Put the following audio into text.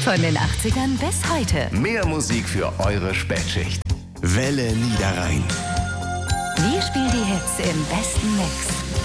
Von den 80ern bis heute. Mehr Musik für eure Spätschicht. Welle Niederrhein. Wir spielen die Hits im besten Mix.